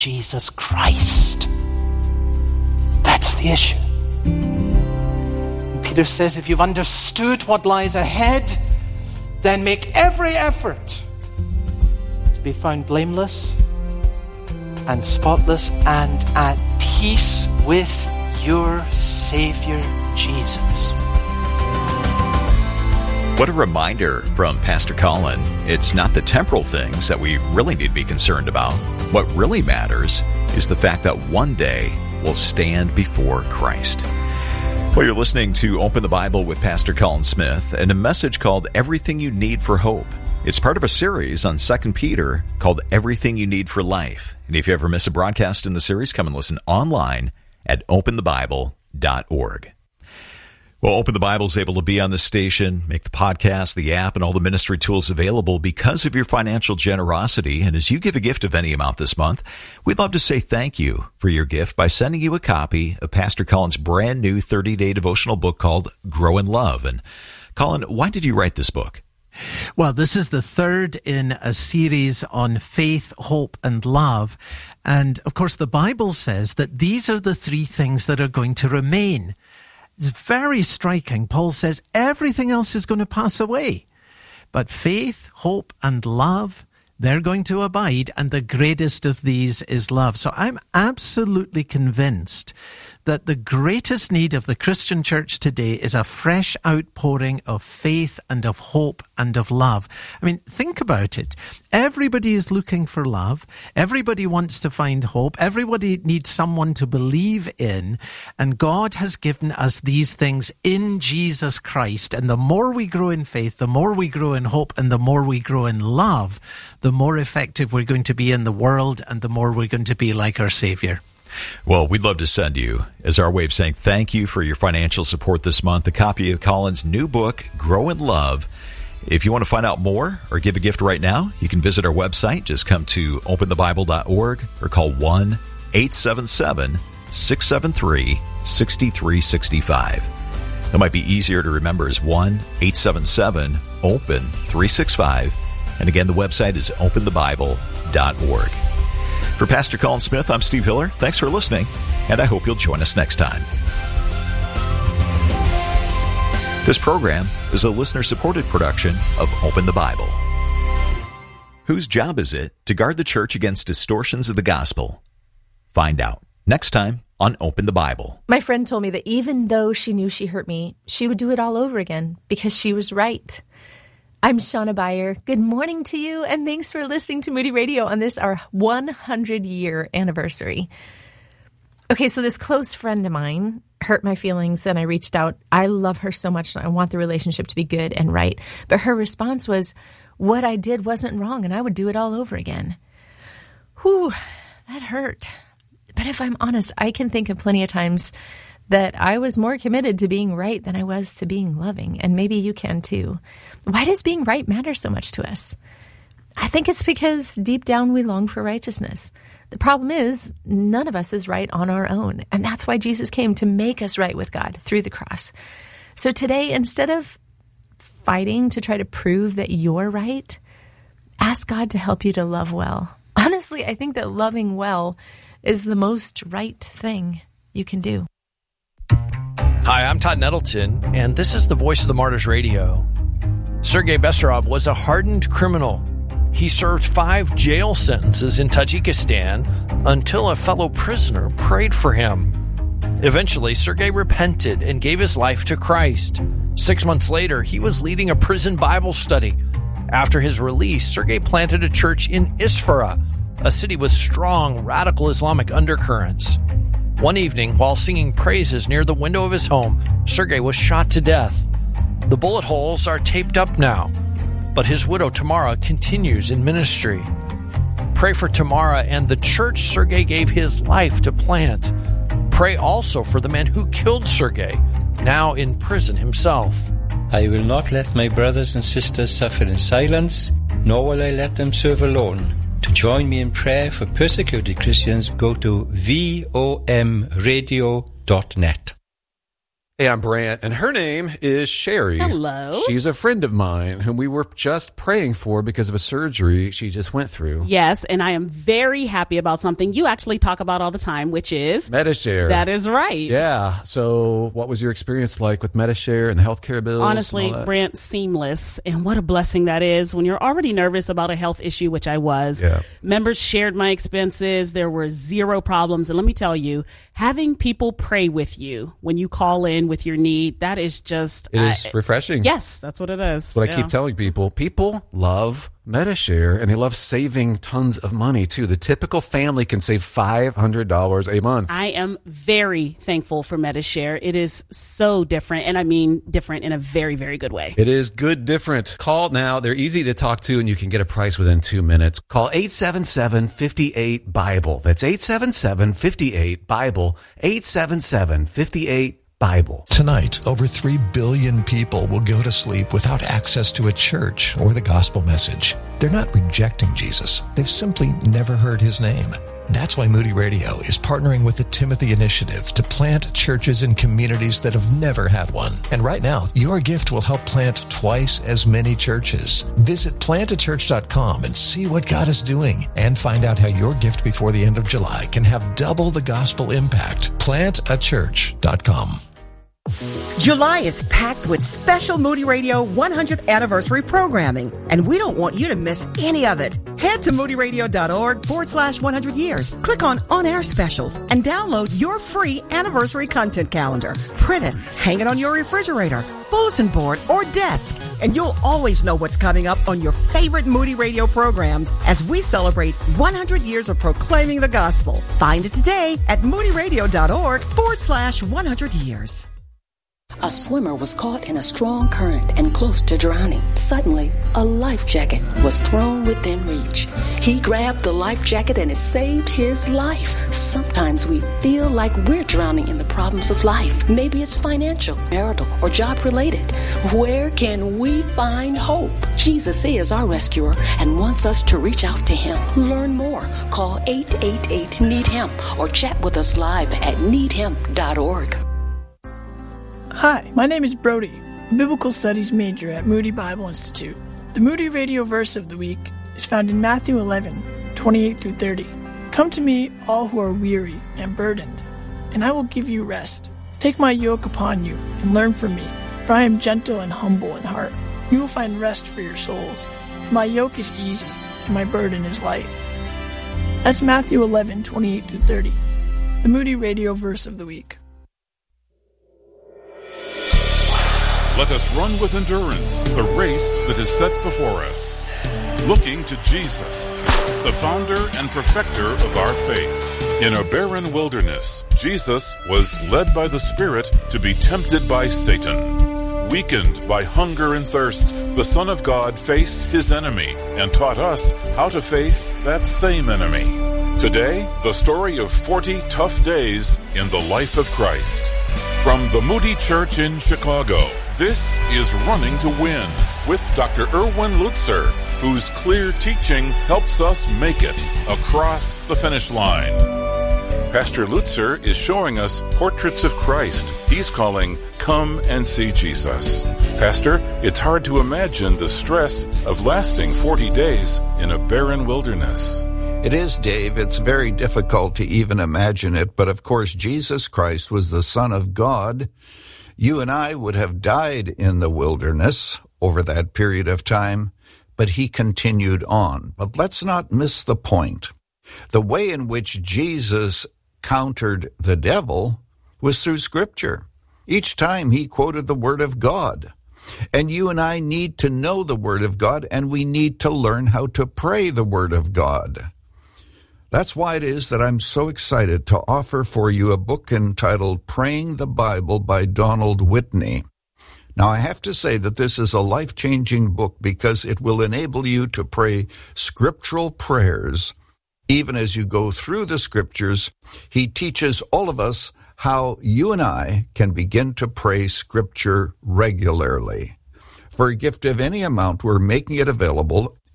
Jesus Christ. That's the issue. And Peter says, if you've understood what lies ahead, then make every effort to be found blameless and spotless and at peace with your Savior Jesus. What a reminder from Pastor Colin. It's not the temporal things that we really need to be concerned about. What really matters is the fact that one day we'll stand before Christ. Well, you're listening to Open the Bible with Pastor Colin Smith and a message called Everything You Need for Hope. It's part of a series on 2 Peter called Everything You Need for Life. And if you ever miss a broadcast in the series, come and listen online at openthebible.org. Well, Open the Bible is able to be on the station, make the podcast, the app, and all the ministry tools available because of your financial generosity. And as you give a gift of any amount this month, we'd love to say thank you for your gift by sending you a copy of Pastor Colin's brand new 30-day devotional book called Grow in Love. And Colin, why did you write this book? Well, this is the third in a series on faith, hope, and love. And of course, the Bible says that these are the three things that are going to remain. It's very striking. Paul says everything else is going to pass away. But faith, hope, and love, they're going to abide. And the greatest of these is love. So I'm absolutely convinced that the greatest need of the Christian church today is a fresh outpouring of faith and of hope and of love. I mean, think about it. Everybody is looking for love. Everybody wants to find hope. Everybody needs someone to believe in. And God has given us these things in Jesus Christ. And the more we grow in faith, the more we grow in hope, and the more we grow in love, the more effective we're going to be in the world and the more we're going to be like our Savior. Well, we'd love to send you, as our way of saying thank you for your financial support this month, a copy of Colin's new book, Grow in Love. If you want to find out more or give a gift right now, you can visit our website. Just come to openthebible.org or call 1-877-673-6365. That might be easier to remember as 1-877-OPEN-365. And again, the website is openthebible.org. For Pastor Colin Smith, I'm Steve Hiller. Thanks for listening, and I hope you'll join us next time. This program is a listener-supported production of Open the Bible. Whose job is it to guard the church against distortions of the gospel? Find out next time on Open the Bible. My friend told me that even though she knew she hurt me, she would do it all over again because she was right. I'm Shauna Beyer. Good morning to you, and thanks for listening to Moody Radio on this, our 100-year anniversary. Okay, so this close friend of mine hurt my feelings, and I reached out. I love her so much, and I want the relationship to be good and right. But her response was, what I did wasn't wrong, and I would do it all over again. Whew, that hurt. But if I'm honest, I can think of plenty of times that I was more committed to being right than I was to being loving, and maybe you can too. Why does being right matter so much to us? I think it's because deep down we long for righteousness. The problem is none of us is right on our own, and that's why Jesus came to make us right with God through the cross. So today, instead of fighting to try to prove that you're right, ask God to help you to love well. Honestly, I think that loving well is the most right thing you can do. Hi, I'm Todd Nettleton, and this is the Voice of the Martyrs Radio. Sergei Besarab was a hardened criminal. He served 5 jail sentences in Tajikistan until a fellow prisoner prayed for him. Eventually, Sergei repented and gave his life to Christ. 6 months later, he was leading a prison Bible study. After his release, Sergei planted a church in Isfara, a city with strong radical Islamic undercurrents. One evening, while singing praises near the window of his home, Sergei was shot to death. The bullet holes are taped up now, but his widow Tamara continues in ministry. Pray for Tamara and the church Sergei gave his life to plant. Pray also for the man who killed Sergei, now in prison himself. I will not let my brothers and sisters suffer in silence, nor will I let them serve alone. To join me in prayer for persecuted Christians, go to vomradio.net. Hey, I'm Brant, and her name is Sherry. Hello. She's a friend of mine whom we were just praying for because of a surgery she just went through. Yes, and I am very happy about something you actually talk about all the time, which is Medi-Share. That is right. Yeah. So what was your experience like with Medi-Share and the healthcare bills? Honestly, Brant, seamless. And what a blessing that is when you're already nervous about a health issue, which I was. Yeah. Members shared my expenses. There were zero problems. And let me tell you, having people pray with you when you call in with your need, that is just... It is refreshing. Yes, that's what it is. But I keep telling people, people love Medi-Share, and they love saving tons of money, too. The typical family can save $500 a month. I am very thankful for Medi-Share. It is so different, and I mean different in a very, very good way. It is good different. Call now. They're easy to talk to, and you can get a price within 2 minutes. Call 877-58-BIBLE. That's 877-58-BIBLE. 877-58-BIBLE. Tonight, over 3 billion people will go to sleep without access to a church or the gospel message. They're not rejecting Jesus. They've simply never heard his name. That's why Moody Radio is partnering with the Timothy Initiative to plant churches in communities that have never had one. And right now, your gift will help plant twice as many churches. Visit plantachurch.com and see what God is doing, and find out how your gift before the end of July can have double the gospel impact. Plantachurch.com. July is packed with special Moody Radio 100th anniversary programming, and we don't want you to miss any of it. Head to moodyradio.org/100 years. Click on air specials and download your free anniversary content calendar. Print it, hang it on your refrigerator, bulletin board, or desk, and you'll always know what's coming up on your favorite Moody Radio programs as we celebrate 100 years of proclaiming the gospel. Find it today at moodyradio.org/100 years. A swimmer was caught in a strong current and close to drowning. Suddenly, a life jacket was thrown within reach. He grabbed the life jacket and it saved his life. Sometimes we feel like we're drowning in the problems of life. Maybe it's financial, marital, or job-related. Where can we find hope? Jesus is our rescuer and wants us to reach out to him. Learn more. Call 888-NEED-HIM or chat with us live at needhim.org. Hi, my name is Brody, a biblical studies major at Moody Bible Institute. The Moody Radio verse of the week is found in Matthew 11:28-30. Come to me, all who are weary and burdened, and I will give you rest. Take my yoke upon you and learn from me, for I am gentle and humble in heart. You will find rest for your souls. For my yoke is easy and my burden is light. That's Matthew 11:28-30, the Moody Radio verse of the week. Let us run with endurance the race that is set before us, looking to Jesus, the founder and perfecter of our faith. In a barren wilderness, Jesus was led by the Spirit to be tempted by Satan. Weakened by hunger and thirst, the Son of God faced his enemy and taught us how to face that same enemy. Today, the story of 40 tough days in the life of Christ. From the Moody Church in Chicago, this is Running to Win with Dr. Erwin Lutzer, whose clear teaching helps us make it across the finish line. Pastor Lutzer is showing us portraits of Christ he's calling Come and See Jesus. Pastor, it's hard to imagine the stress of lasting 40 days in a barren wilderness. It is, Dave. It's very difficult to even imagine it, but of course Jesus Christ was the Son of God. You and I would have died in the wilderness over that period of time, but he continued on. But let's not miss the point. The way in which Jesus countered the devil was through Scripture. Each time he quoted the Word of God. And you and I need to know the Word of God, and we need to learn how to pray the Word of God. That's why it is that I'm so excited to offer for you a book entitled Praying the Bible by Donald Whitney. Now, I have to say that this is a life-changing book because it will enable you to pray scriptural prayers. Even as you go through the scriptures, he teaches all of us how you and I can begin to pray scripture regularly. For a gift of any amount, we're making it available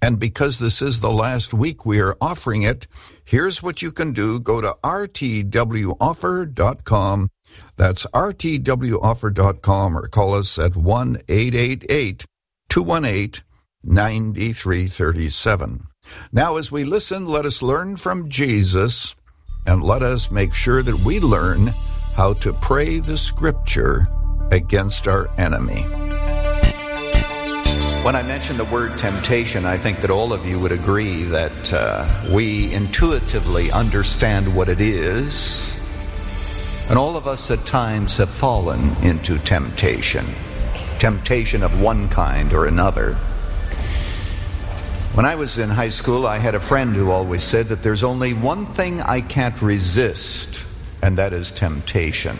And because this is the last week we are offering it, here's what you can do. Go to rtwoffer.com. That's rtwoffer.com, or call us at 1-888-218-9337. Now, as we listen, let us learn from Jesus, and let us make sure that we learn how to pray the Scripture against our enemy. When I mention the word temptation, I think that all of you would agree that we intuitively understand what it is. And all of us at times have fallen into temptation of one kind or another. When I was in high school, I had a friend who always said that there's only one thing I can't resist, and that is temptation.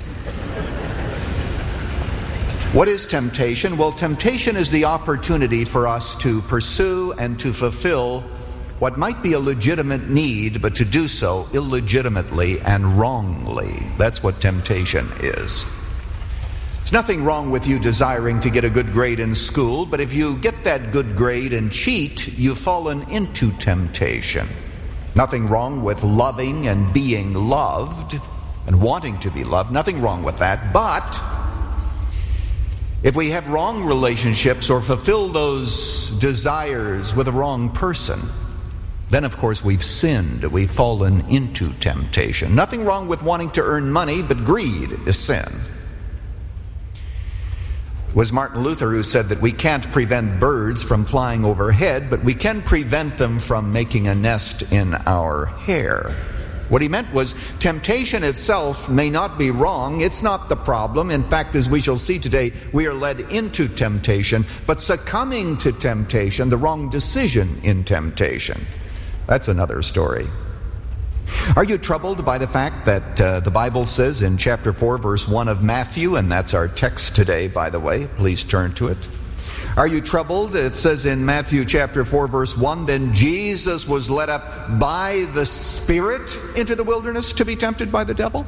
What is temptation? Well, temptation is the opportunity for us to pursue and to fulfill what might be a legitimate need, but to do so illegitimately and wrongly. That's what temptation is. There's nothing wrong with you desiring to get a good grade in school, but if you get that good grade and cheat, you've fallen into temptation. Nothing wrong with loving and being loved and wanting to be loved. Nothing wrong with that. But if we have wrong relationships or fulfill those desires with a wrong person, then of course we've sinned. We've fallen into temptation. Nothing wrong with wanting to earn money, but greed is sin. It was Martin Luther who said that we can't prevent birds from flying overhead, but we can prevent them from making a nest in our hair. What he meant was temptation itself may not be wrong. It's not the problem. In fact, as we shall see today, we are led into temptation, but succumbing to temptation, the wrong decision in temptation, that's another story. Are you troubled by the fact that the Bible says in chapter 4, verse 1 of Matthew, and that's our text today, by the way, please turn to it. Are you troubled? It says in Matthew chapter 4, verse 1, then Jesus was led up by the Spirit into the wilderness to be tempted by the devil.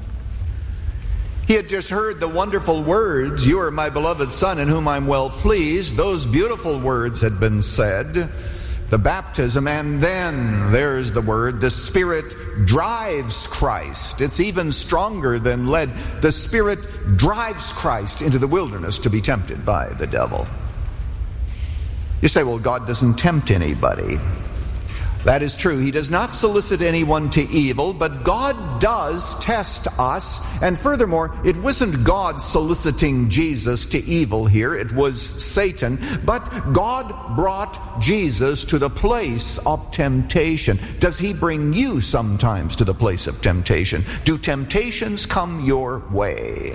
He had just heard the wonderful words, you are my beloved Son in whom I'm well pleased. Those beautiful words had been said. The baptism, and then there's the word, the Spirit drives Christ. It's even stronger than led. The Spirit drives Christ into the wilderness to be tempted by the devil. You say, well, God doesn't tempt anybody. That is true. He does not solicit anyone to evil, but God does test us. And furthermore, it wasn't God soliciting Jesus to evil here. It was Satan. But God brought Jesus to the place of temptation. Does he bring you sometimes to the place of temptation? Do temptations come your way?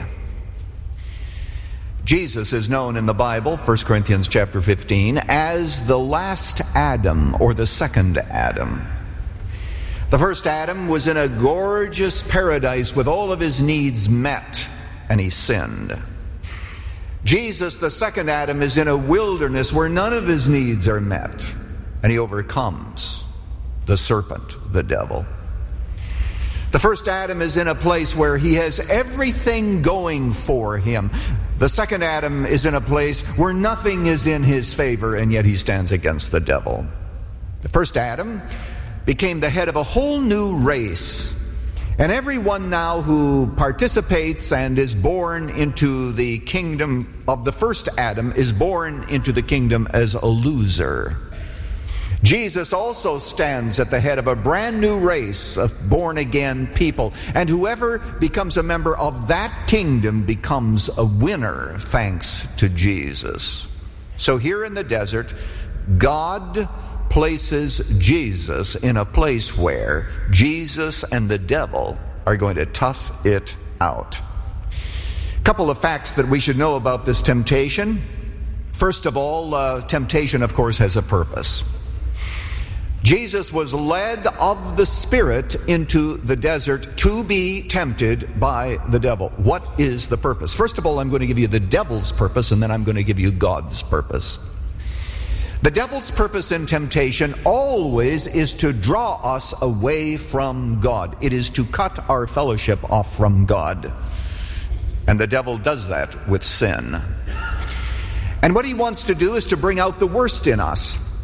Jesus is known in the Bible, 1 Corinthians chapter 15, as the last Adam, or the second Adam. The first Adam was in a gorgeous paradise with all of his needs met, and he sinned. Jesus, the second Adam, is in a wilderness where none of his needs are met, and he overcomes the serpent, the devil. The first Adam is in a place where he has everything going for him. The second Adam is in a place where nothing is in his favor, and yet he stands against the devil. The first Adam became the head of a whole new race. And everyone now who participates and is born into the kingdom of the first Adam is born into the kingdom as a loser. Jesus also stands at the head of a brand new race of born-again people. And whoever becomes a member of that kingdom becomes a winner, thanks to Jesus. So here in the desert, God places Jesus in a place where Jesus and the devil are going to tough it out. A couple of facts that we should know about this temptation. First of all, temptation, of course, has a purpose. Jesus was led of the Spirit into the desert to be tempted by the devil. What is the purpose? First of all, I'm going to give you the devil's purpose, and then I'm going to give you God's purpose. The devil's purpose in temptation always is to draw us away from God. It is to cut our fellowship off from God. And the devil does that with sin. And what he wants to do is to bring out the worst in us.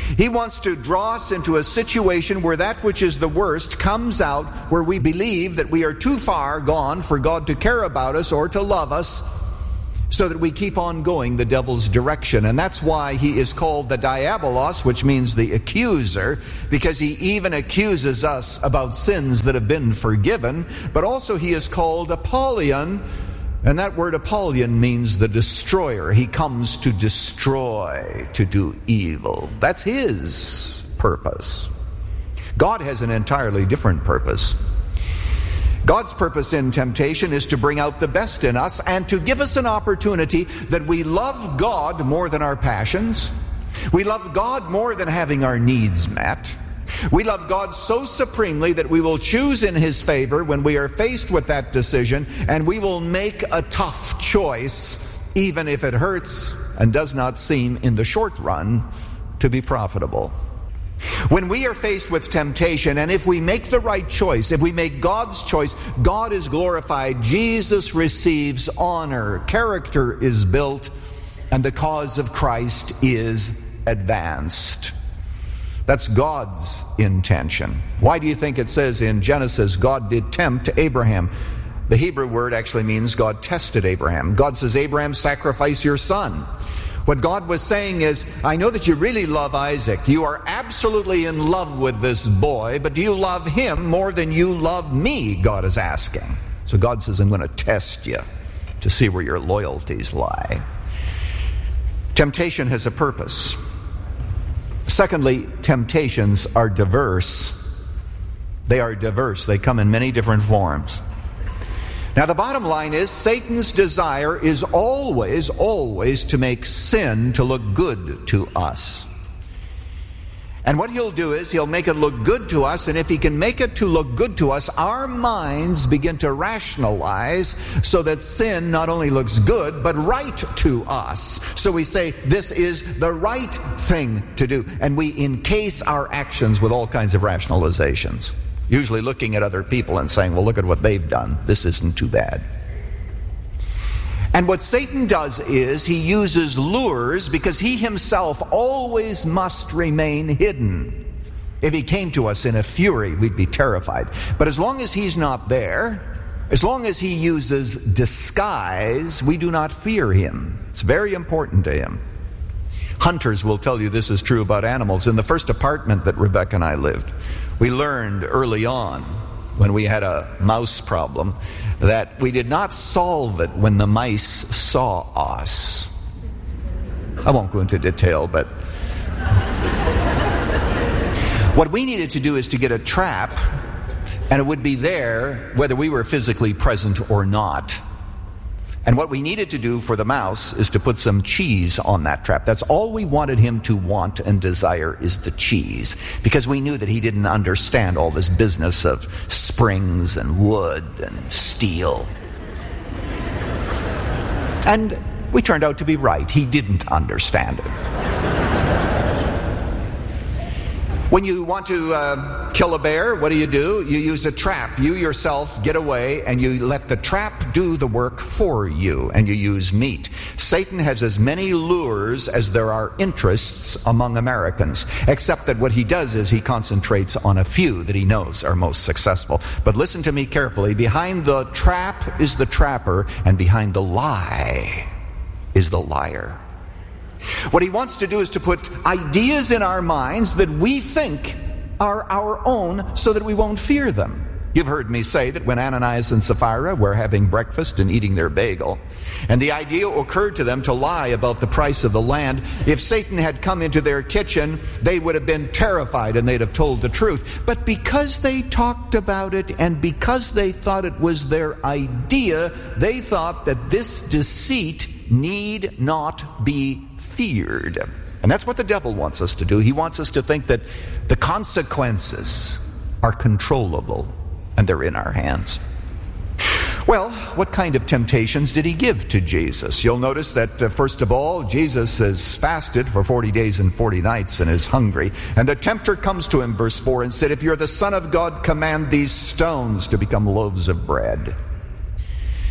He wants to draw us into a situation where that which is the worst comes out, where we believe that we are too far gone for God to care about us or to love us, so that we keep on going the devil's direction. And that's why he is called the Diabolos, which means the accuser, because he even accuses us about sins that have been forgiven. But also he is called Apollyon, and that word Apollyon means the destroyer. He comes to destroy, to do evil. That's his purpose. God has an entirely different purpose. God's purpose in temptation is to bring out the best in us and to give us an opportunity that we love God more than our passions. We love God more than having our needs met. We love God so supremely that we will choose in His favor when we are faced with that decision, and we will make a tough choice, even if it hurts and does not seem in the short run to be profitable. When we are faced with temptation, and if we make the right choice, if we make God's choice, God is glorified, Jesus receives honor, character is built, and the cause of Christ is advanced. That's God's intention. Why do you think it says in Genesis, God did tempt Abraham? The Hebrew word actually means God tested Abraham. God says, Abraham, sacrifice your son. What God was saying is, I know that you really love Isaac. You are absolutely in love with this boy, but do you love him more than you love me? God is asking. So God says, I'm going to test you to see where your loyalties lie. Temptation has a purpose. Secondly, temptations are diverse. They are diverse. They come in many different forms. Now, the bottom line is Satan's desire is always to make sin to look good to us. And what he'll do is he'll make it look good to us, and if he can make it to look good to us, our minds begin to rationalize so that sin not only looks good, but right to us. So we say, this is the right thing to do. And we encase our actions with all kinds of rationalizations. Usually looking at other people and saying, well, look at what they've done. This isn't too bad. And what Satan does is he uses lures, because he himself always must remain hidden. If he came to us in a fury, we'd be terrified. But as long as he's not there, as long as he uses disguise, we do not fear him. It's very important to him. Hunters will tell you this is true about animals. In the first apartment that Rebecca and I lived, we learned early on, when we had a mouse problem, that we did not solve it when the mice saw us. I won't go into detail, but what we needed to do is to get a trap, and it would be there whether we were physically present or not. And what we needed to do for the mouse is to put some cheese on that trap. That's all we wanted him to want and desire, is the cheese. Because we knew that he didn't understand all this business of springs and wood and steel. And we turned out to be right. He didn't understand it. When you want to kill a bear, what do? You use a trap. You yourself get away, and you let the trap do the work for you, and you use meat. Satan has as many lures as there are interests among Americans, except that what he does is he concentrates on a few that he knows are most successful. But listen to me carefully. Behind the trap is the trapper, and behind the lie is the liar. What he wants to do is to put ideas in our minds that we think are our own, so that we won't fear them. You've heard me say that when Ananias and Sapphira were having breakfast and eating their bagel, and the idea occurred to them to lie about the price of the land, if Satan had come into their kitchen, they would have been terrified and they'd have told the truth. But because they talked about it, and because they thought it was their idea, they thought that this deceit need not be feared. And that's what the devil wants us to do. He wants us to think that the consequences are controllable and they're in our hands. Well, what kind of temptations did he give to Jesus? You'll notice that, first of all, Jesus has fasted for 40 days and 40 nights and is hungry. And the tempter comes to him, verse 4, and said, if you're the Son of God, command these stones to become loaves of bread.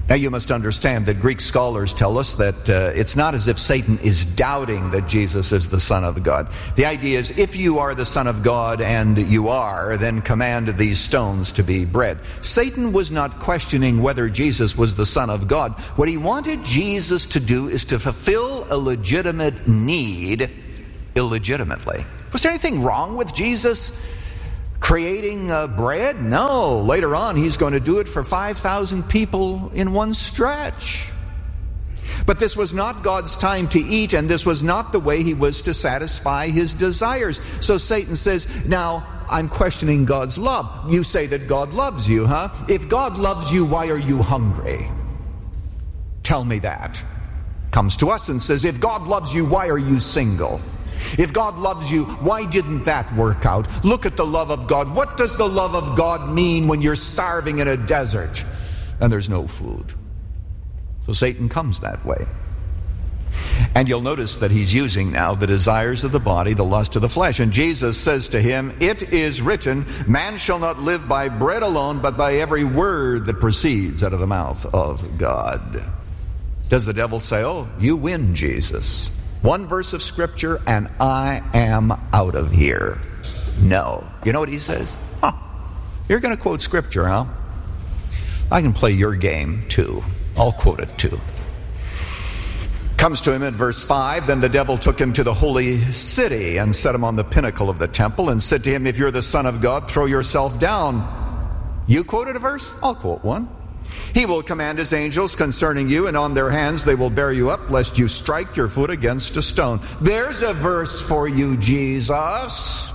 Now, you must understand that Greek scholars tell us that it's not as if Satan is doubting that Jesus is the Son of God. The idea is, if you are the Son of God, and you are, then command these stones to be bread. Satan was not questioning whether Jesus was the Son of God. What he wanted Jesus to do is to fulfill a legitimate need illegitimately. Was there anything wrong with Jesus creating bread? No. Later on, he's going to do it for 5,000 people in one stretch. But this was not God's time to eat, and this was not the way he was to satisfy his desires. So Satan says, now, I'm questioning God's love. You say that God loves you, huh? If God loves you, why are you hungry? Tell me that. Comes to us and says, if God loves you, why are you single? If God loves you, why didn't that work out? Look at the love of God. What does the love of God mean when you're starving in a desert and there's no food? So Satan comes that way. And you'll notice that he's using now the desires of the body, the lust of the flesh. And Jesus says to him, it is written, man shall not live by bread alone, but by every word that proceeds out of the mouth of God. Does the devil say, oh, you win, Jesus? One verse of Scripture, and I am out of here. No. You know what he says? You're going to quote Scripture, huh? I can play your game, too. I'll quote it, too. Comes to him in verse 5, then the devil took him to the holy city and set him on the pinnacle of the temple and said to him, if you're the Son of God, throw yourself down. You quoted a verse? I'll quote one. He will command his angels concerning you, and on their hands they will bear you up, lest you strike your foot against a stone. There's a verse for you, Jesus.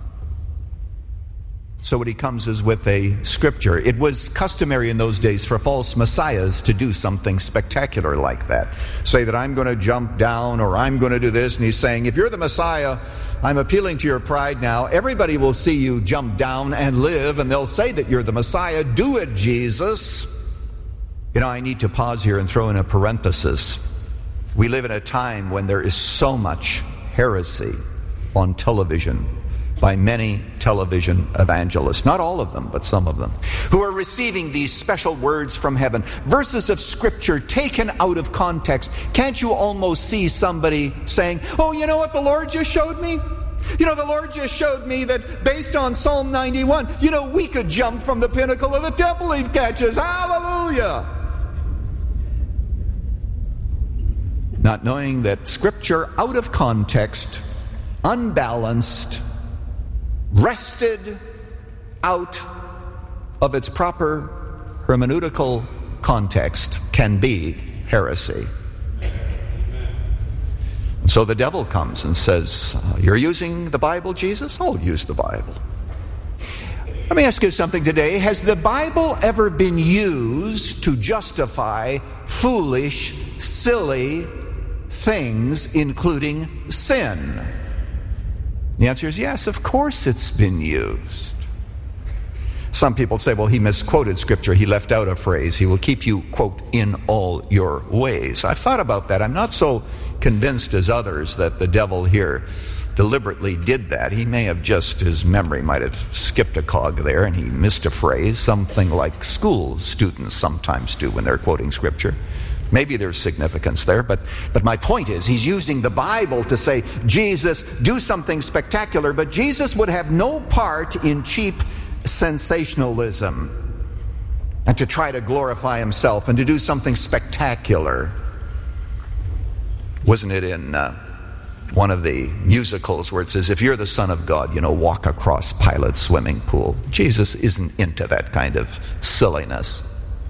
So what he comes is with a scripture. It was customary in those days for false messiahs to do something spectacular like that. Say that I'm going to jump down, or I'm going to do this. And he's saying, if you're the Messiah, I'm appealing to your pride now. Everybody will see you jump down and live, and they'll say that you're the Messiah. Do it, Jesus. You know, I need to pause here and throw in a parenthesis. We live in a time when there is so much heresy on television by many television evangelists, not all of them, but some of them, who are receiving these special words from heaven, verses of Scripture taken out of context. Can't you almost see somebody saying, oh, you know what the Lord just showed me? You know, the Lord just showed me that based on Psalm 91, you know, we could jump from the pinnacle of the temple he catches. Hallelujah! Not knowing that Scripture out of context, unbalanced, wrested out of its proper hermeneutical context can be heresy. And so the devil comes and says, you're using the Bible, Jesus? I'll use the Bible. Let me ask you something today. Has the Bible ever been used to justify foolish, silly things, including sin? The answer is yes, of course it's been used. Some people say, well, he misquoted Scripture. He left out a phrase. He will keep you, quote, in all your ways. I've thought about that. I'm not so convinced as others that the devil here deliberately did that. He may have just, his memory might have skipped a cog there and he missed a phrase, something like school students sometimes do when they're quoting Scripture. Maybe there's significance there, but my point is, he's using the Bible to say, Jesus, do something spectacular, but Jesus would have no part in cheap sensationalism and to try to glorify himself and to do something spectacular. Wasn't it in one of the musicals where it says, if you're the Son of God, you know, walk across Pilate's swimming pool? Jesus isn't into that kind of silliness.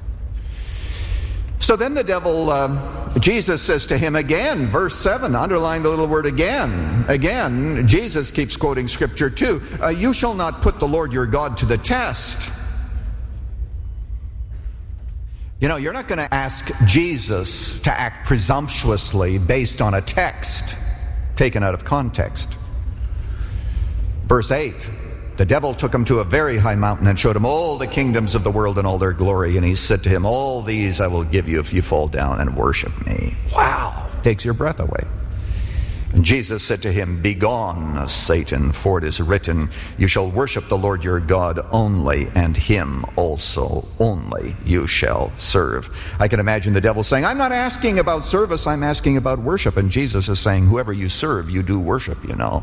So then the devil, Jesus says to him again, verse 7, underline the little word again. Again, Jesus keeps quoting Scripture too. You shall not put the Lord your God to the test. You know, you're not going to ask Jesus to act presumptuously based on a text taken out of context. Verse 8. The devil took him to a very high mountain and showed him all the kingdoms of the world and all their glory. And he said to him, all these I will give you if you fall down and worship me. Wow. Takes your breath away. And Jesus said to him, "Begone, Satan, for it is written, you shall worship the Lord your God only, and him also only you shall serve." I can imagine the devil saying, "I'm not asking about service, I'm asking about worship." And Jesus is saying, whoever you serve, you do worship, you know.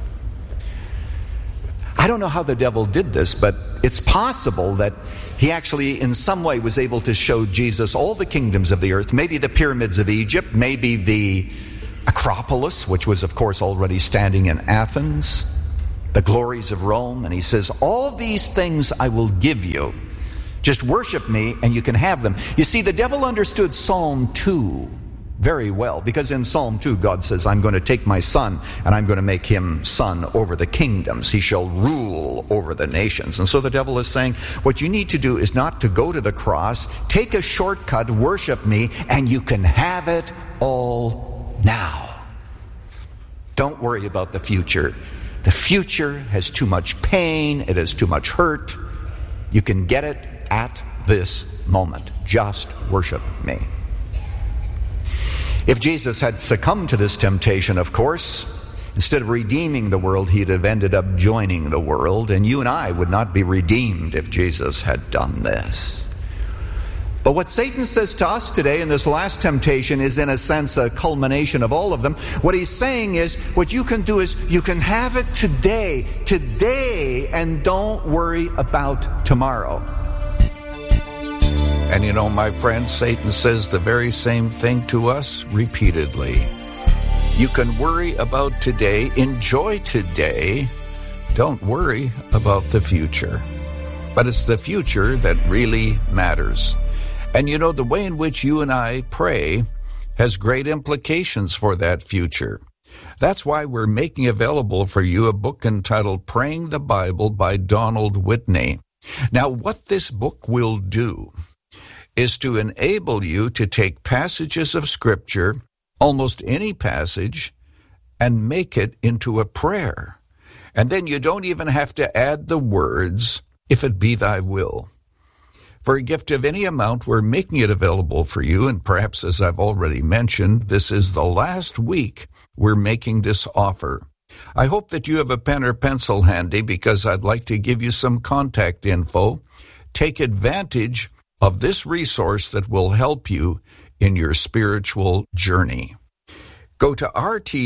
I don't know how the devil did this, but it's possible that he actually in some way was able to show Jesus all the kingdoms of the earth, maybe the pyramids of Egypt, maybe the Acropolis, which was of course already standing in Athens, the glories of Rome, and he says, all these things I will give you. Just worship me and you can have them. You see, the devil understood Psalm 2 very well, because in Psalm 2 God says, I'm going to take my son and I'm going to make him son over the kingdoms. He shall rule over the nations. And so the devil is saying, what you need to do is not to go to the cross, take a shortcut, worship me, and you can have it all now. Don't worry about the future. The future has too much pain. It has too much hurt. You can get it at this moment. Just worship me. If Jesus had succumbed to this temptation, of course, instead of redeeming the world, he'd have ended up joining the world, and you and I would not be redeemed if Jesus had done this. But what Satan says to us today in this last temptation is in a sense a culmination of all of them. What he's saying is, what you can do is you can have it today, and don't worry about tomorrow. And you know, my friend, Satan says the very same thing to us repeatedly. You can worry about today, enjoy today, don't worry about the future. But it's the future that really matters. And you know, the way in which you and I pray has great implications for that future. That's why we're making available for you a book entitled Praying the Bible by Donald Whitney. Now, what this book will do is to enable you to take passages of Scripture, almost any passage, and make it into a prayer. And then you don't even have to add the words, "If it be thy will." For a gift of any amount, we're making it available for you, and perhaps, as I've already mentioned, this is the last week we're making this offer. I hope that you have a pen or pencil handy, because I'd like to give you some contact info. Take advantage of this resource that will help you in your spiritual journey. Go to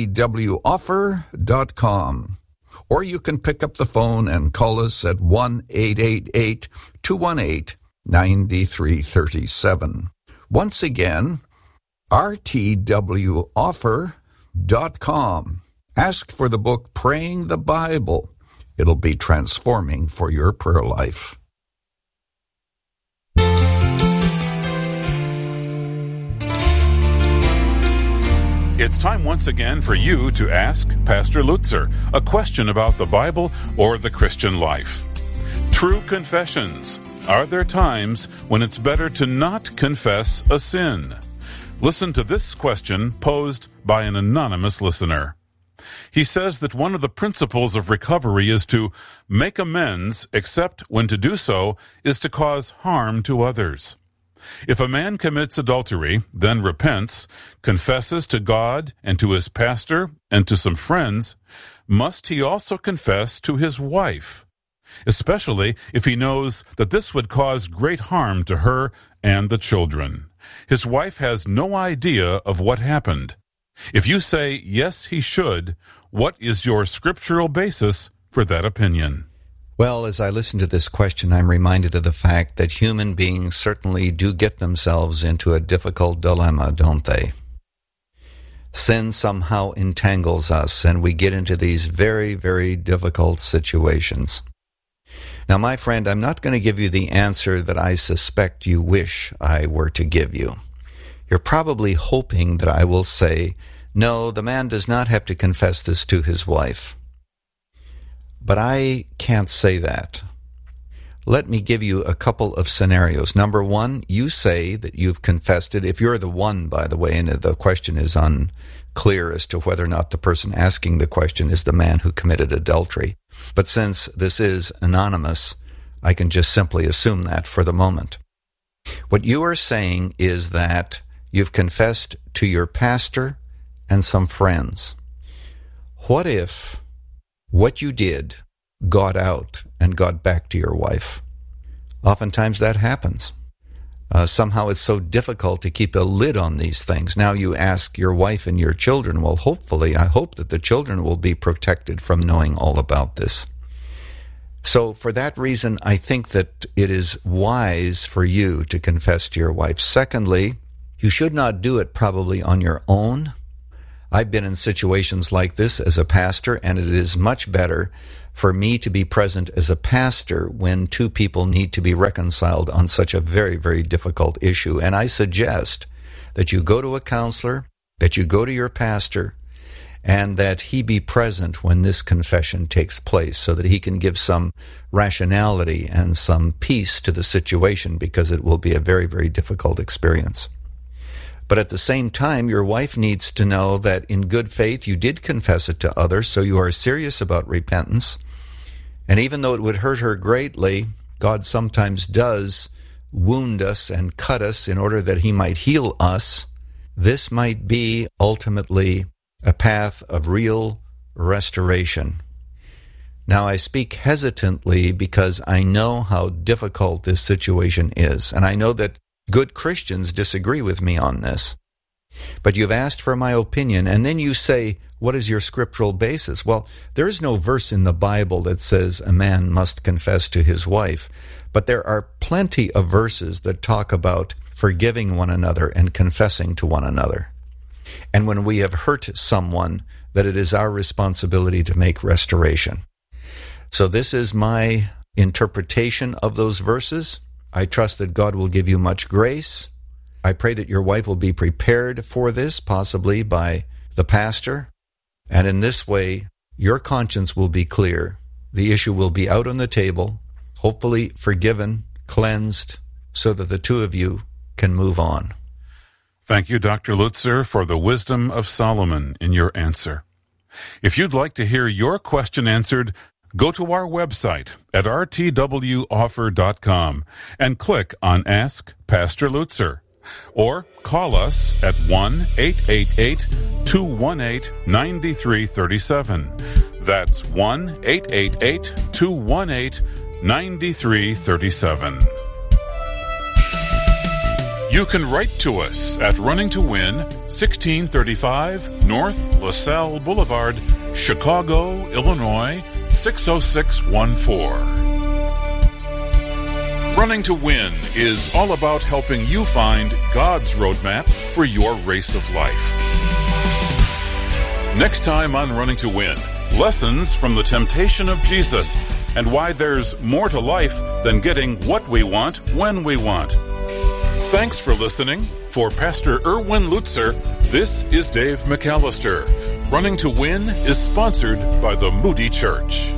rtwoffer.com, or you can pick up the phone and call us at 1-888-218-9337. Once again, rtwoffer.com. Ask for the book Praying the Bible. It'll be transforming for your prayer life. It's time once again for you to ask Pastor Lutzer a question about the Bible or the Christian life. True confessions. Are there times when it's better to not confess a sin? Listen to this question posed by an anonymous listener. He says that one of the principles of recovery is to make amends, except when to do so is to cause harm to others. If a man commits adultery, then repents, confesses to God and to his pastor and to some friends, must he also confess to his wife, especially if he knows that this would cause great harm to her and the children? His wife has no idea of what happened. If you say, yes, he should, what is your scriptural basis for that opinion? Well, as I listen to this question, I'm reminded of the fact that human beings certainly do get themselves into a difficult dilemma, don't they? Sin somehow entangles us, and we get into these very, very difficult situations. Now, my friend, I'm not going to give you the answer that I suspect you wish I were to give you. You're probably hoping that I will say, no, the man does not have to confess this to his wife. But I can't say that. Let me give you a couple of scenarios. Number one, you say that you've confessed it. If you're the one, by the way, and the question is unclear as to whether or not the person asking the question is the man who committed adultery. But since this is anonymous, I can just simply assume that for the moment. What you are saying is that you've confessed to your pastor and some friends. What if what you did got out and got back to your wife? Oftentimes that happens. Somehow it's so difficult to keep a lid on these things. Now you ask your wife and your children, well, hopefully, I hope that the children will be protected from knowing all about this. So for that reason, I think that it is wise for you to confess to your wife. Secondly, you should not do it probably on your own. I've been in situations like this as a pastor, and it is much better for me to be present as a pastor when two people need to be reconciled on such a very, very difficult issue. And I suggest that you go to a counselor, that you go to your pastor, and that he be present when this confession takes place so that he can give some rationality and some peace to the situation, because it will be a very, very difficult experience. But at the same time, your wife needs to know that in good faith you did confess it to others, so you are serious about repentance. And even though it would hurt her greatly, God sometimes does wound us and cut us in order that he might heal us. This might be ultimately a path of real restoration. Now, I speak hesitantly because I know how difficult this situation is, and I know that good Christians disagree with me on this. But you've asked for my opinion, and then you say, what is your scriptural basis? Well, there is no verse in the Bible that says a man must confess to his wife, but there are plenty of verses that talk about forgiving one another and confessing to one another. And when we have hurt someone, that it is our responsibility to make restoration. So this is my interpretation of those verses. I trust that God will give you much grace. I pray that your wife will be prepared for this, possibly by the pastor. And in this way, your conscience will be clear. The issue will be out on the table, hopefully forgiven, cleansed, so that the two of you can move on. Thank you, Dr. Lutzer, for the wisdom of Solomon in your answer. If you'd like to hear your question answered, go to our website at rtwoffer.com and click on Ask Pastor Lutzer. Or call us at 1-888-218-9337. That's 1-888-218-9337. You can write to us at Running to Win, 1635 North LaSalle Boulevard, Chicago, Illinois, 60614. Running to Win is all about helping you find God's roadmap for your race of life. Next time on Running to Win, lessons from the temptation of Jesus and why there's more to life than getting what we want when we want. Thanks for listening. For Pastor Erwin Lutzer, this is Dave McAllister. Running to Win is sponsored by the Moody Church.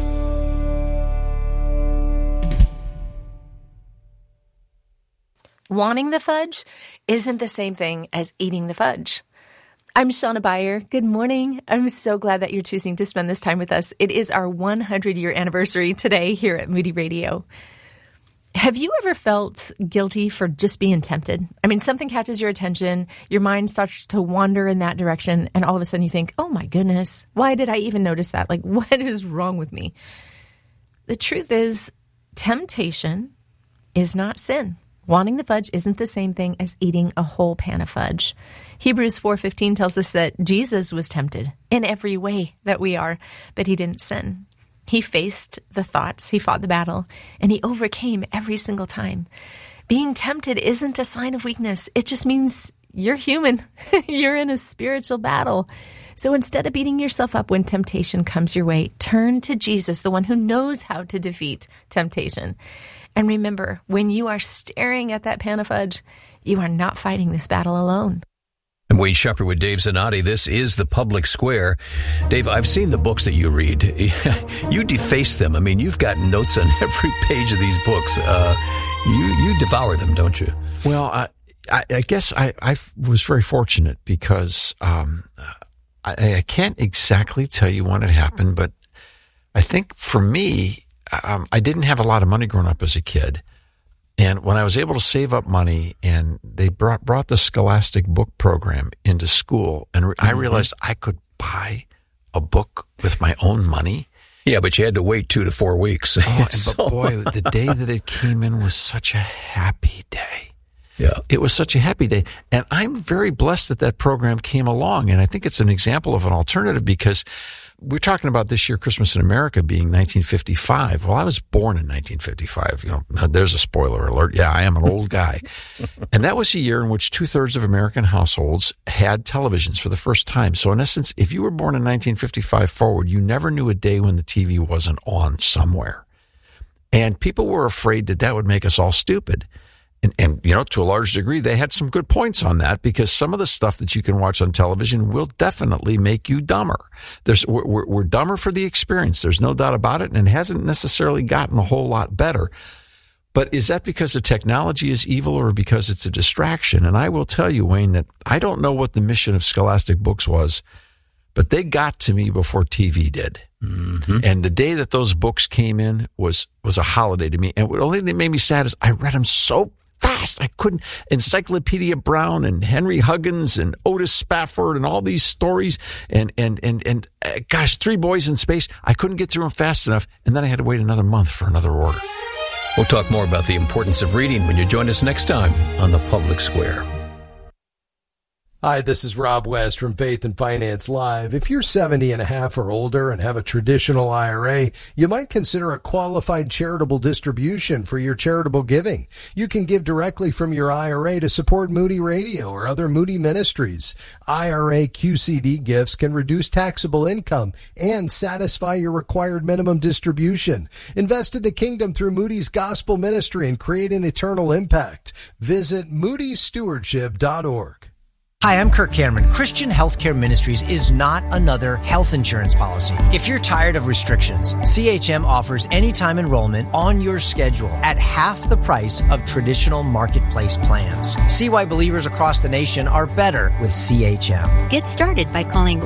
Wanting the fudge isn't the same thing as eating the fudge. I'm Shauna Beyer. Good morning. I'm so glad that you're choosing to spend this time with us. It is our 100-year anniversary today here at Moody Radio. Have you ever felt guilty for just being tempted? I mean, something catches your attention, your mind starts to wander in that direction, and all of a sudden you think, oh my goodness, why did I even notice that? Like, what is wrong with me? The truth is, temptation is not sin. Wanting the fudge isn't the same thing as eating a whole pan of fudge. Hebrews 4:15 tells us that Jesus was tempted in every way that we are, but he didn't sin. He faced the thoughts, he fought the battle, and he overcame every single time. Being tempted isn't a sign of weakness. It just means you're human. You're in a spiritual battle. So instead of beating yourself up when temptation comes your way, turn to Jesus, the one who knows how to defeat temptation. And remember, when you are staring at that pan of fudge, you are not fighting this battle alone. I'm Wade Shepherd with Dave Zanotti. This is The Public Square. Dave, I've seen the books that you read. You deface them. I mean, you've got notes on every page of these books. You devour them, don't you? Well, I guess I was very fortunate because I can't exactly tell you when it happened, but I think for me, I didn't have a lot of money growing up as a kid. And when I was able to save up money and they brought the Scholastic book program into school, and I realized I could buy a book with my own money. Yeah, but you had to wait 2 to 4 weeks. But boy, the day that it came in was such a happy day. Yeah. It was such a happy day. And I'm very blessed that program came along. And I think it's an example of an alternative, because we're talking about this year, Christmas in America, being 1955. Well, I was born in 1955. There's a spoiler alert. Yeah, I am an old guy. And that was a year in which 2/3 of American households had televisions for the first time. So in essence, if you were born in 1955 forward, you never knew a day when the TV wasn't on somewhere. And people were afraid that would make us all stupid. And to a large degree, they had some good points on that, because some of the stuff that you can watch on television will definitely make you dumber. We're dumber for the experience. There's no doubt about it. And it hasn't necessarily gotten a whole lot better. But is that because the technology is evil or because it's a distraction? And I will tell you, Wayne, that I don't know what the mission of Scholastic Books was, but they got to me before TV did. Mm-hmm. And the day that those books came in was a holiday to me. And what only made me sad is I read them so fast. I couldn't. Encyclopedia Brown and Henry Huggins and Otis Spafford and all these stories and gosh, Three Boys in Space. I couldn't get through them fast enough. And then I had to wait another month for another order. We'll talk more about the importance of reading when you join us next time on The Public Square. Hi, this is Rob West from Faith and Finance Live. If you're 70 and a half or older and have a traditional IRA, you might consider a qualified charitable distribution for your charitable giving. You can give directly from your IRA to support Moody Radio or other Moody ministries. IRA QCD gifts can reduce taxable income and satisfy your required minimum distribution. Invest in the kingdom through Moody's Gospel Ministry and create an eternal impact. Visit moodystewardship.org. Hi, I'm Kirk Cameron. Christian Healthcare Ministries is not another health insurance policy. If you're tired of restrictions, CHM offers anytime enrollment on your schedule at half the price of traditional marketplace plans. See why believers across the nation are better with CHM. Get started by calling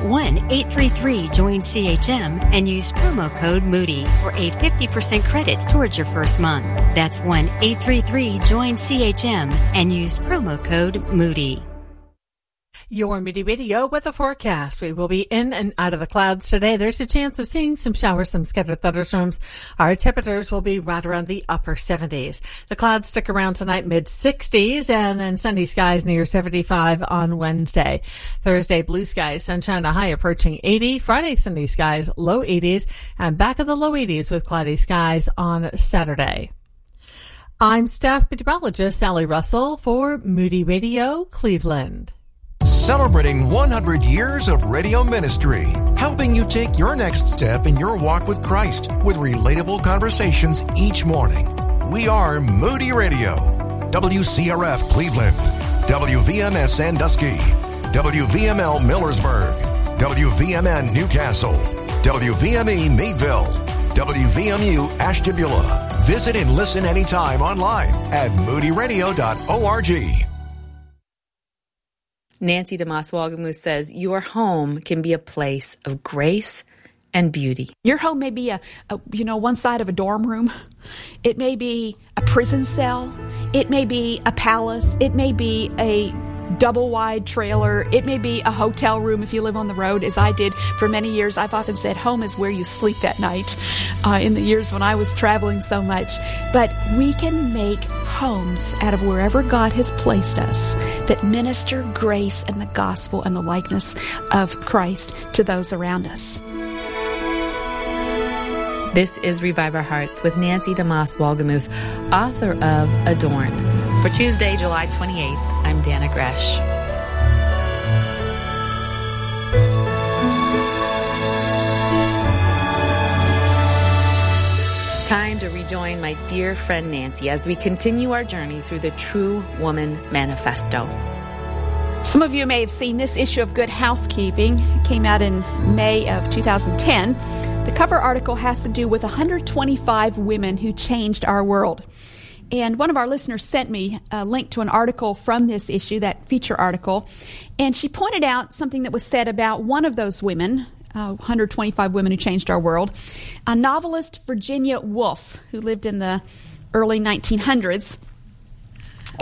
1-833-JOIN-CHM and use promo code Moody for a 50% credit towards your first month. That's 1-833-JOIN-CHM and use promo code Moody. Your Moody Radio weather forecast. We will be in and out of the clouds today. There's a chance of seeing some showers, some scattered thunderstorms. Our temperatures will be right around the upper 70s. The clouds stick around tonight, mid-60s, and then sunny skies near 75 on Wednesday. Thursday, blue skies, sunshine, a high approaching 80. Friday, sunny skies, low 80s, and back in the low 80s with cloudy skies on Saturday. I'm staff meteorologist Sally Russell for Moody Radio, Cleveland. Celebrating 100 years of radio ministry, helping you take your next step in your walk with Christ with relatable conversations each morning. We are Moody Radio, WCRF Cleveland, WVMS Sandusky, WVML Millersburg, WVMN Newcastle, WVME Meadville, WVMU Ashtabula. Visit and listen anytime online at moodyradio.org. Nancy DeMoss Walgamuth says, your home can be a place of grace and beauty. Your home may be a one side of a dorm room. It may be a prison cell. It may be a palace. It may be a double-wide trailer. It may be a hotel room if you live on the road, as I did for many years. I've often said home is where you sleep at night in the years when I was traveling so much. But we can make homes out of wherever God has placed us that minister grace and the gospel and the likeness of Christ to those around us. This is Revive Our Hearts with Nancy DeMoss Walgamuth, author of Adorned. For Tuesday, July 28th, I'm Dana Gresh. Time to rejoin my dear friend Nancy as we continue our journey through the True Woman Manifesto. Some of you may have seen this issue of Good Housekeeping. It came out in May of 2010. The cover article has to do with 125 women who changed our world. And one of our listeners sent me a link to an article from this issue, that feature article, and she pointed out something that was said about one of those women, 125 women who changed our world, a novelist, Virginia Woolf, who lived in the early 1900s.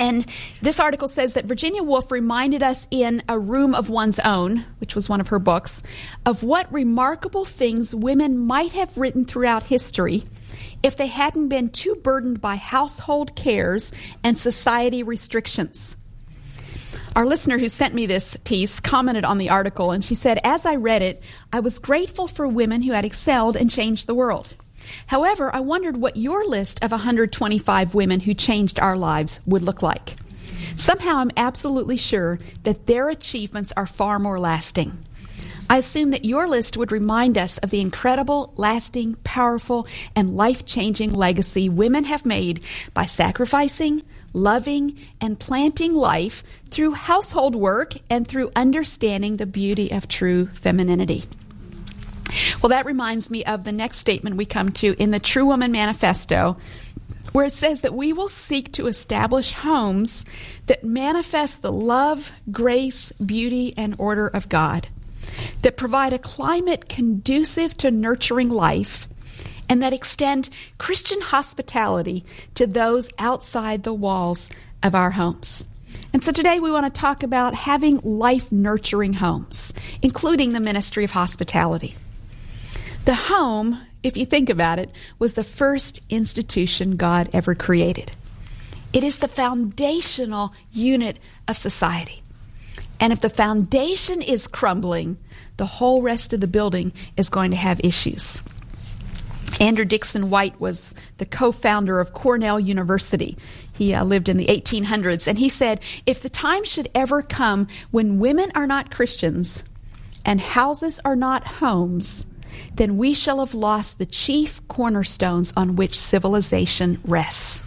And this article says that Virginia Woolf reminded us in A Room of One's Own, which was one of her books, of what remarkable things women might have written throughout history if they hadn't been too burdened by household cares and society restrictions. Our listener who sent me this piece commented on the article, and she said, as I read it, I was grateful for women who had excelled and changed the world. However, I wondered what your list of 125 women who changed our lives would look like. Somehow I'm absolutely sure that their achievements are far more lasting. I assume that your list would remind us of the incredible, lasting, powerful, and life-changing legacy women have made by sacrificing, loving, and planting life through household work and through understanding the beauty of true femininity. Well, that reminds me of the next statement we come to in the True Woman Manifesto, where it says that we will seek to establish homes that manifest the love, grace, beauty, and order of God, that provide a climate conducive to nurturing life, and that extend Christian hospitality to those outside the walls of our homes. And so today we want to talk about having life-nurturing homes, including the ministry of hospitality. The home, if you think about it, was the first institution God ever created. It is the foundational unit of society. And if the foundation is crumbling, the whole rest of the building is going to have issues. Andrew Dixon White was the co-founder of Cornell University. He lived in the 1800s, and he said, if the time should ever come when women are not Christians and houses are not homes, then we shall have lost the chief cornerstones on which civilization rests.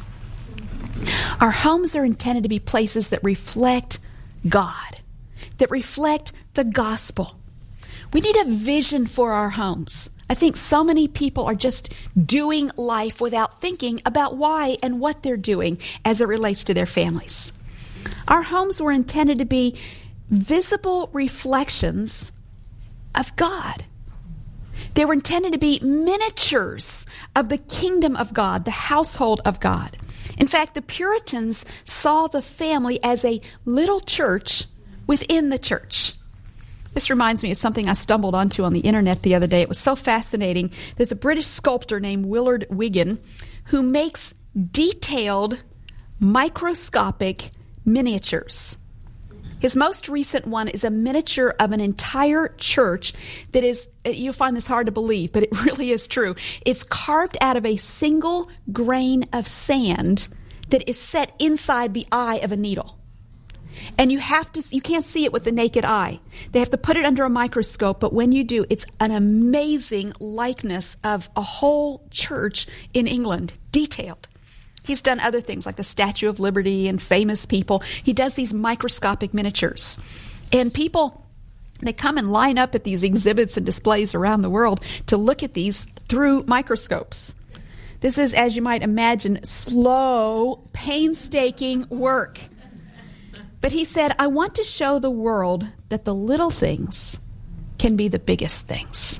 Our homes are intended to be places that reflect God, that reflect the gospel. We need a vision for our homes. I think so many people are just doing life without thinking about why and what they're doing as it relates to their families. Our homes were intended to be visible reflections of God. They were intended to be miniatures of the kingdom of God, the household of God. In fact, the Puritans saw the family as a little church within the church. This reminds me of something I stumbled onto on the internet the other day. It was so fascinating. There's a British sculptor named Willard Wigan who makes detailed, microscopic miniatures. His most recent one is a miniature of an entire church that is, you'll find this hard to believe, but it really is true. It's carved out of a single grain of sand that is set inside the eye of a needle. And you can't see it with the naked eye. They have to put it under a microscope, but when you do, it's an amazing likeness of a whole church in England, detailed. He's done other things like the Statue of Liberty and famous people. He does these microscopic miniatures. And people, they come and line up at these exhibits and displays around the world to look at these through microscopes. This is, as you might imagine, slow, painstaking work. But he said, I want to show the world that the little things can be the biggest things.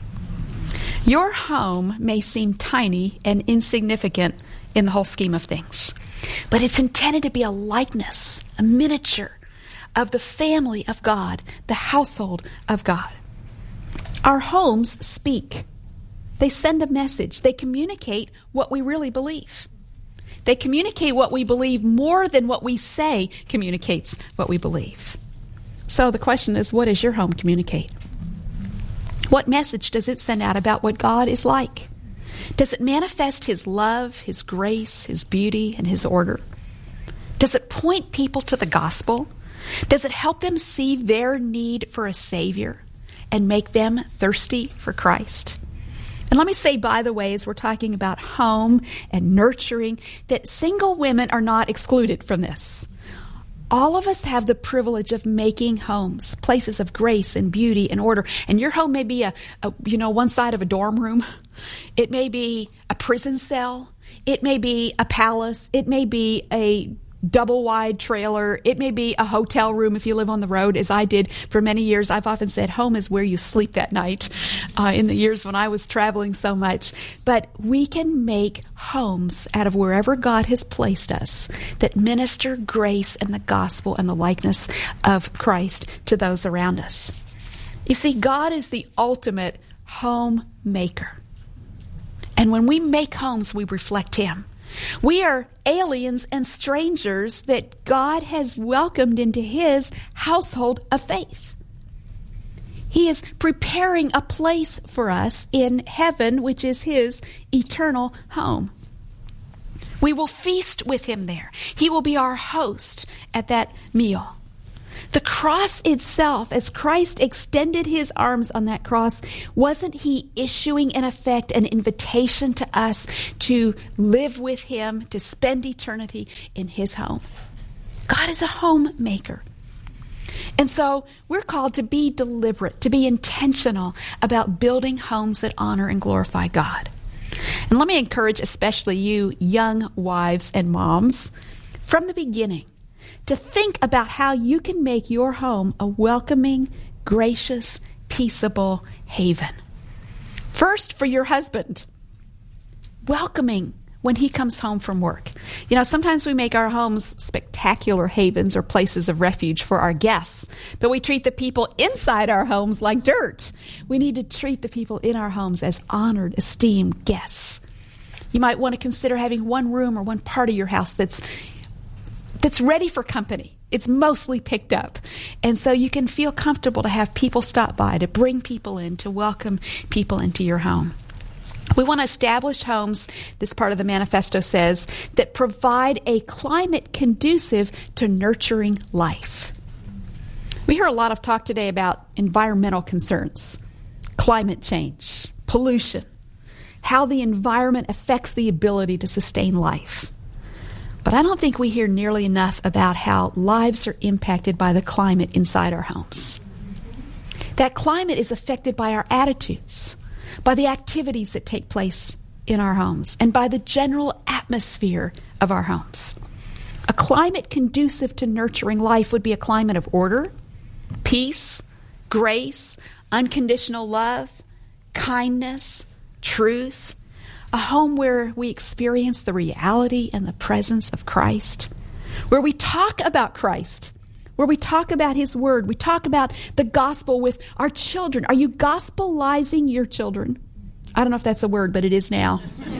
Your home may seem tiny and insignificant in the whole scheme of things, but it's intended to be a likeness, a miniature of the family of God, the household of God. Our homes speak. They send a message. They communicate what we really believe. They communicate what we believe more than what we say communicates what we believe. So the question is, what does your home communicate? What message does it send out about what God is like? Does it manifest His love, His grace, His beauty, and His order? Does it point people to the gospel? Does it help them see their need for a Savior and make them thirsty for Christ? And let me say, by the way, as we're talking about home and nurturing, that single women are not excluded from this. All of us have the privilege of making homes, places of grace and beauty and order. And your home may be a one side of a dorm room. It may be a prison cell. It may be a palace. It may be a double wide trailer. It may be a hotel room if you live on the road, as I did for many years. I've often said home is where you sleep that night in the years when I was traveling so much. But we can make homes out of wherever God has placed us that minister grace and the gospel and the likeness of Christ to those around us. You see, God is the ultimate home maker. And when we make homes, we reflect Him. We are aliens and strangers that God has welcomed into His household of faith. He is preparing a place for us in heaven, which is His eternal home. We will feast with Him there. He will be our host at that meal. The cross itself, as Christ extended His arms on that cross, wasn't He issuing, in effect, an invitation to us to live with Him, to spend eternity in His home? God is a homemaker. And so we're called to be deliberate, to be intentional about building homes that honor and glorify God. And let me encourage especially you young wives and moms from the beginning to think about how you can make your home a welcoming, gracious, peaceable haven. First, for your husband, welcoming when he comes home from work. You know, sometimes we make our homes spectacular havens or places of refuge for our guests, but we treat the people inside our homes like dirt. We need to treat the people in our homes as honored, esteemed guests. You might want to consider having one room or one part of your house that's ready for company. It's mostly picked up. And so you can feel comfortable to have people stop by, to bring people in, to welcome people into your home. We want to establish homes, this part of the manifesto says, that provide a climate conducive to nurturing life. We hear a lot of talk today about environmental concerns, climate change, pollution, how the environment affects the ability to sustain life. But I don't think we hear nearly enough about how lives are impacted by the climate inside our homes. That climate is affected by our attitudes, by the activities that take place in our homes, and by the general atmosphere of our homes. A climate conducive to nurturing life would be a climate of order, peace, grace, unconditional love, kindness, truth. A home where we experience the reality and the presence of Christ, where we talk about Christ, where we talk about His Word, we talk about the gospel with our children. Are you gospelizing your children? I don't know if that's a word, but it is now.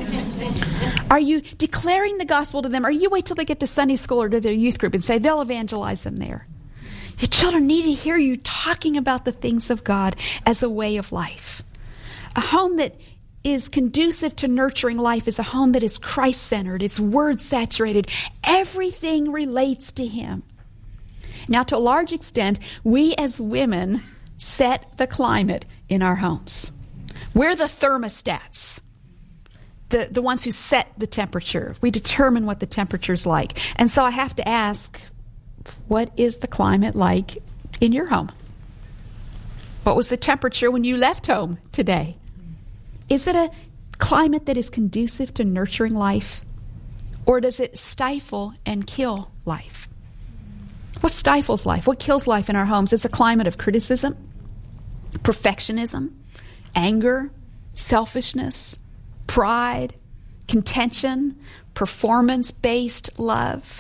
Are you declaring the gospel to them? Or you wait till they get to Sunday school or to their youth group and say they'll evangelize them there? Your children need to hear you talking about the things of God as a way of life. A home that is conducive to nurturing life is a home that is Christ-centered, it's word-saturated. Everything relates to Him. Now, to a large extent, we as women set the climate in our homes. We're the thermostats, the ones who set the temperature. We determine what the temperature's like. And so I have to ask, what is the climate like in your home? What was the temperature when you left home today? Is it a climate that is conducive to nurturing life? Or does it stifle and kill life? What stifles life? What kills life in our homes? It's a climate of criticism, perfectionism, anger, selfishness, pride, contention, performance-based love.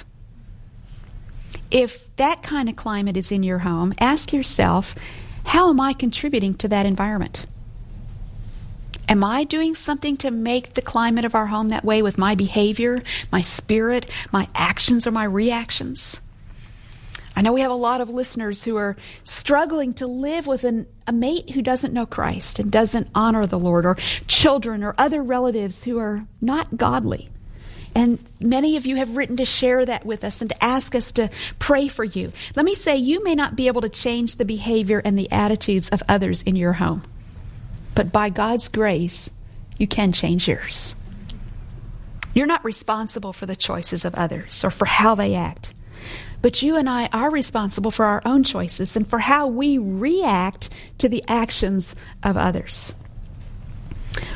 If that kind of climate is in your home, ask yourself, how am I contributing to that environment? Am I doing something to make the climate of our home that way with my behavior, my spirit, my actions, or my reactions? I know we have a lot of listeners who are struggling to live with a mate who doesn't know Christ and doesn't honor the Lord, or children or other relatives who are not godly. And many of you have written to share that with us and to ask us to pray for you. Let me say, you may not be able to change the behavior and the attitudes of others in your home, but by God's grace, you can change yours. You're not responsible for the choices of others or for how they act. But you and I are responsible for our own choices and for how we react to the actions of others.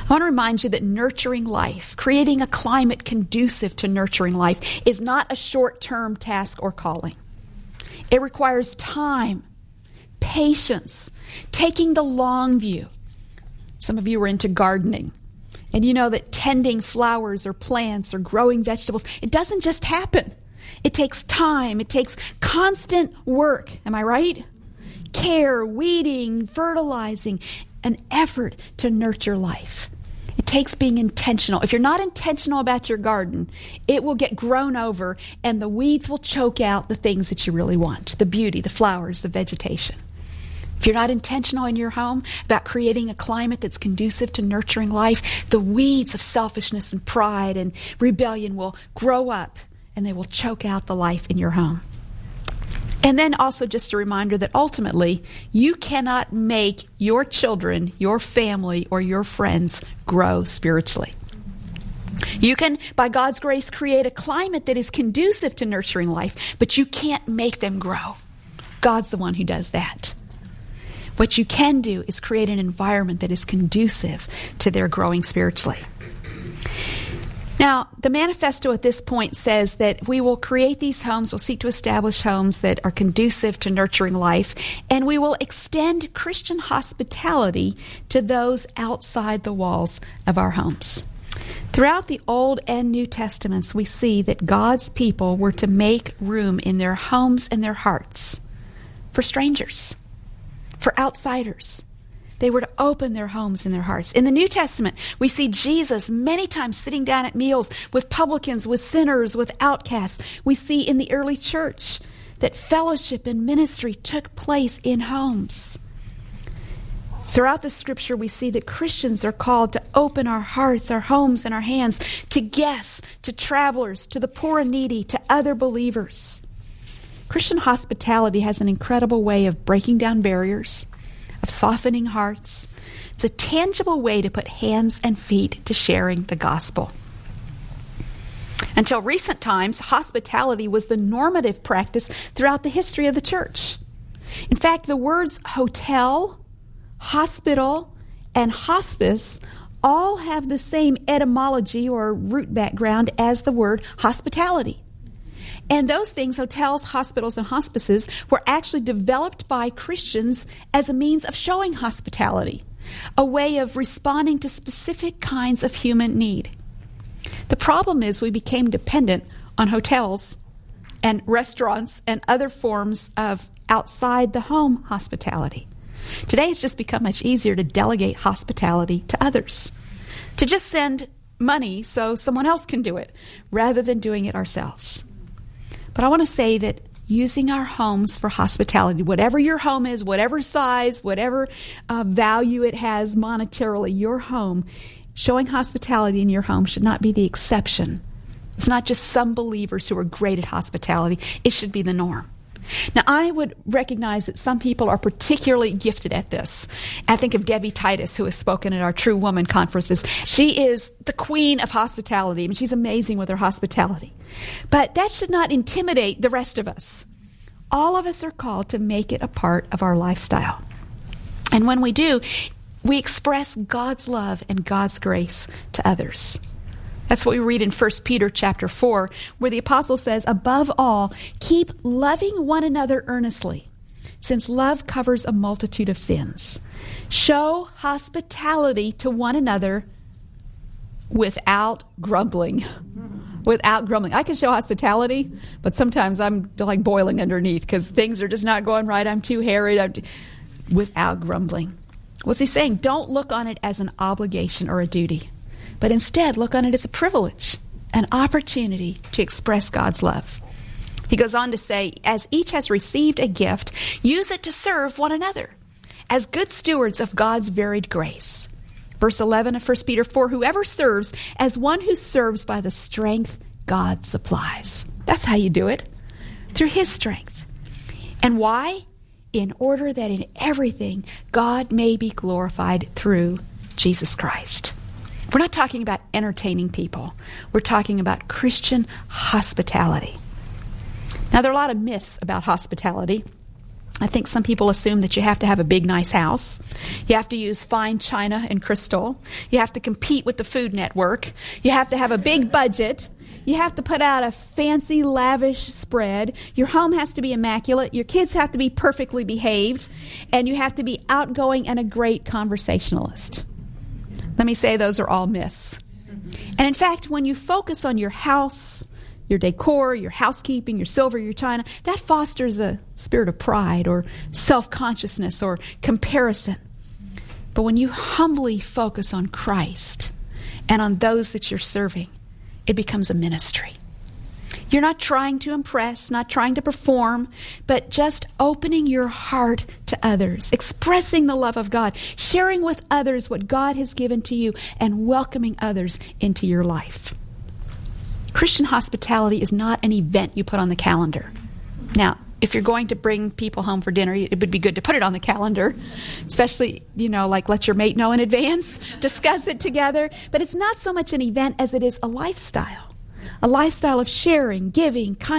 I want to remind you that nurturing life, creating a climate conducive to nurturing life, is not a short-term task or calling. It requires time, patience, taking the long view. Some of you are into gardening, and you know that tending flowers or plants or growing vegetables, it doesn't just happen. It takes time. It takes constant work. Am I right? Care, weeding, fertilizing, an effort to nurture life. It takes being intentional. If you're not intentional about your garden, it will get grown over and the weeds will choke out the things that you really want, the beauty, the flowers, the vegetation. If you're not intentional in your home about creating a climate that's conducive to nurturing life, the weeds of selfishness and pride and rebellion will grow up and they will choke out the life in your home. And then also just a reminder that ultimately you cannot make your children, your family, or your friends grow spiritually. You can, by God's grace, create a climate that is conducive to nurturing life, but you can't make them grow. God's the one who does that. What you can do is create an environment that is conducive to their growing spiritually. Now, the manifesto at this point says that we will create these homes, we'll seek to establish homes that are conducive to nurturing life, and we will extend Christian hospitality to those outside the walls of our homes. Throughout the Old and New Testaments, we see that God's people were to make room in their homes and their hearts for strangers, for outsiders. They were to open their homes and their hearts. In the New Testament, we see Jesus many times sitting down at meals with publicans, with sinners, with outcasts. We see in the early church that fellowship and ministry took place in homes. Throughout the scripture, we see that Christians are called to open our hearts, our homes, and our hands to guests, to travelers, to the poor and needy, to other believers. Christian hospitality has an incredible way of breaking down barriers, of softening hearts. It's a tangible way to put hands and feet to sharing the gospel. Until recent times, hospitality was the normative practice throughout the history of the church. In fact, the words hotel, hospital, and hospice all have the same etymology or root background as the word hospitality. And those things, hotels, hospitals, and hospices, were actually developed by Christians as a means of showing hospitality, a way of responding to specific kinds of human need. The problem is we became dependent on hotels and restaurants and other forms of outside the home hospitality. Today it's just become much easier to delegate hospitality to others, to just send money so someone else can do it, rather than doing it ourselves. But I want to say that using our homes for hospitality, whatever your home is, whatever size, whatever value it has monetarily, your home, showing hospitality in your home should not be the exception. It's not just some believers who are great at hospitality. It should be the norm. Now, I would recognize that some people are particularly gifted at this. I think of Debbie Titus, who has spoken at our True Woman conferences. She is the queen of hospitality. I mean, she's amazing with her hospitality. But that should not intimidate the rest of us. All of us are called to make it a part of our lifestyle. And when we do, we express God's love and God's grace to others. That's what we read in 1 Peter chapter 4, where the apostle says, above all, keep loving one another earnestly, since love covers a multitude of sins. Show hospitality to one another without grumbling. Without grumbling. I can show hospitality, but sometimes I'm like boiling underneath because things are just not going right. I'm too harried. Without grumbling. What's he saying? Don't look on it as an obligation or a duty, but instead look on it as a privilege, an opportunity to express God's love. He goes on to say, as each has received a gift, use it to serve one another as good stewards of God's varied grace. Verse 11 of 1 Peter 4, whoever serves as one who serves by the strength God supplies. That's how you do it, through his strength. And why? In order that in everything God may be glorified through Jesus Christ. We're not talking about entertaining people. We're talking about Christian hospitality. Now, there are a lot of myths about hospitality. I think some people assume that you have to have a big, nice house. You have to use fine china and crystal. You have to compete with the Food Network. You have to have a big budget. You have to put out a fancy, lavish spread. Your home has to be immaculate. Your kids have to be perfectly behaved. And you have to be outgoing and a great conversationalist. Let me say those are all myths. And in fact, when you focus on your house, your decor, your housekeeping, your silver, your china, that fosters a spirit of pride or self-consciousness or comparison. But when you humbly focus on Christ and on those that you're serving, it becomes a ministry. You're not trying to impress, not trying to perform, but just opening your heart to others, expressing the love of God, sharing with others what God has given to you, and welcoming others into your life. Christian hospitality is not an event you put on the calendar. Now, if you're going to bring people home for dinner, it would be good to put it on the calendar, especially, like let your mate know in advance, discuss it together. But it's not so much an event as it is a lifestyle of sharing, giving, kindness.